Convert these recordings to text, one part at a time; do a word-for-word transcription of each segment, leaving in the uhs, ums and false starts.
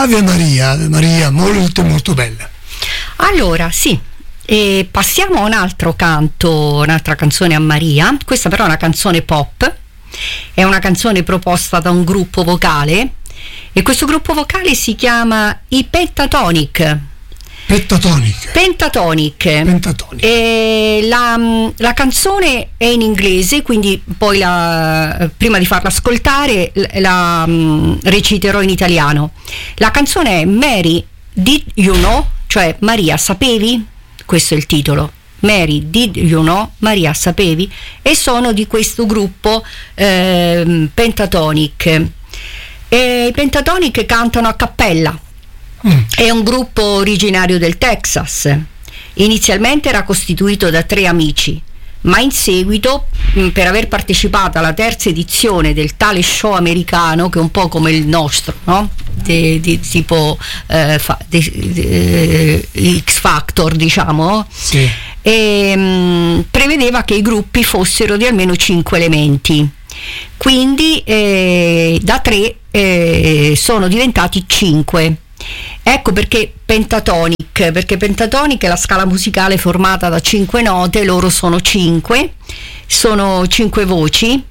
Ave Maria, Ave Maria, molto molto bella. Allora, sì, e passiamo a un altro canto, un'altra canzone a Maria. Questa però è una canzone pop, è una canzone proposta da un gruppo vocale, e questo gruppo vocale si chiama i Pentatonix. Pentatonic. Pentatonic. Pentatonic. E la, la canzone è in inglese, quindi poi la, prima di farla ascoltare la, la um, reciterò in italiano. La canzone è Mary, Did You Know? Cioè Maria, sapevi? Questo è il titolo. Mary, Did You Know? Maria, sapevi? E sono di questo gruppo eh, Pentatonic. E i Pentatonic cantano a cappella. Mm. È un gruppo originario del Texas. Inizialmente era costituito da tre amici, ma in seguito, per aver partecipato alla terza edizione del talent show americano, che è un po' come il nostro, no? Di, di tipo eh, fa, di, di, di X Factor, diciamo, sì. E, mh, prevedeva che i gruppi fossero di almeno cinque elementi. Quindi eh, da tre eh, sono diventati cinque. Ecco perché Pentatonic, perché Pentatonic è la scala musicale formata da cinque note, loro sono cinque, sono cinque voci,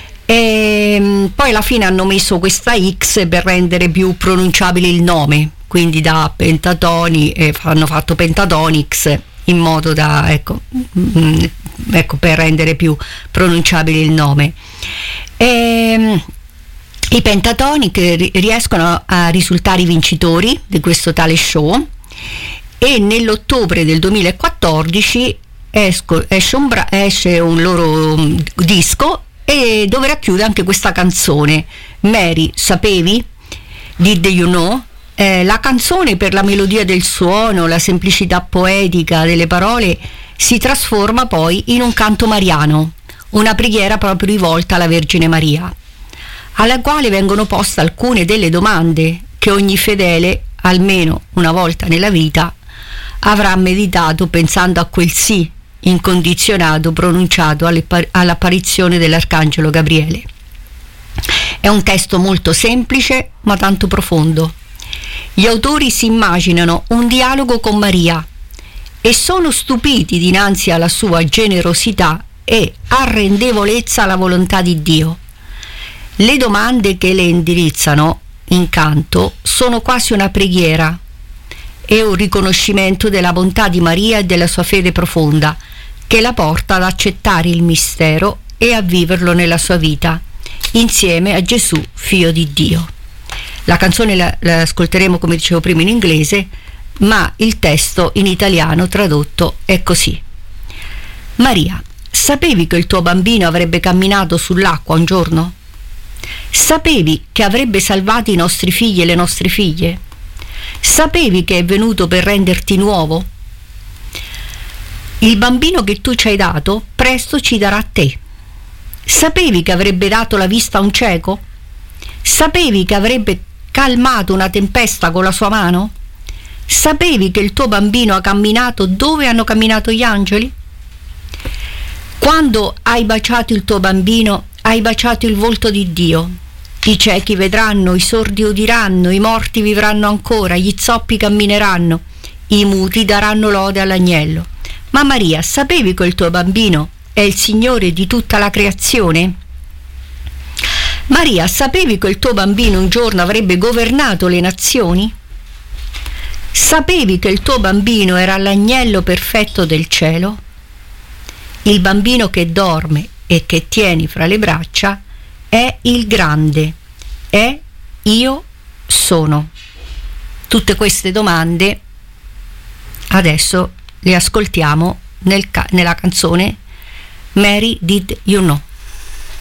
e poi alla fine hanno messo questa X per rendere più pronunciabile il nome, quindi da Pentatoni eh, hanno fatto Pentatonix in modo da, ecco, mm, ecco, per rendere più pronunciabile il nome. E, i Pentatonic riescono a risultare i vincitori di questo talent show, e nell'ottobre del duemilaquattordici esco, esce, un bra- esce un loro disco, e dove racchiude anche questa canzone Mary, sapevi? Did You Know? Eh, la canzone, per la melodia del suono, la semplicità poetica delle parole, si trasforma poi in un canto mariano, una preghiera proprio rivolta alla Vergine Maria, alla quale vengono poste alcune delle domande che ogni fedele, almeno una volta nella vita, avrà meditato pensando a quel sì incondizionato pronunciato all'apparizione dell'Arcangelo Gabriele. È un testo molto semplice ma tanto profondo. Gli autori si immaginano un dialogo con Maria e sono stupiti dinanzi alla sua generosità e arrendevolezza alla volontà di Dio. Le domande che le indirizzano in canto sono quasi una preghiera e un riconoscimento della bontà di Maria e della sua fede profonda, che la porta ad accettare il mistero e a viverlo nella sua vita, insieme a Gesù, figlio di Dio. La canzone la, la ascolteremo, come dicevo prima, in inglese, ma il testo in italiano tradotto è così. Maria, sapevi che il tuo bambino avrebbe camminato sull'acqua un giorno? Sapevi che avrebbe salvato i nostri figli e le nostre figlie? Sapevi che è venuto per renderti nuovo? Il bambino che tu ci hai dato presto ci darà a te. Sapevi che avrebbe dato la vista a un cieco? Sapevi che avrebbe calmato una tempesta con la sua mano? Sapevi che il tuo bambino ha camminato dove hanno camminato gli angeli? Quando hai baciato il tuo bambino, hai baciato il volto di Dio. I ciechi vedranno, i sordi udiranno, i morti vivranno ancora, gli zoppi cammineranno, i muti daranno lode all'agnello. Ma Maria, sapevi che il tuo bambino è il Signore di tutta la creazione? Maria, sapevi che il tuo bambino un giorno avrebbe governato le nazioni? Sapevi che il tuo bambino era l'agnello perfetto del cielo? Il bambino che dorme e che tieni fra le braccia è il grande, è io sono. Tutte queste domande adesso le ascoltiamo nel ca- nella canzone Mary, Did You Know?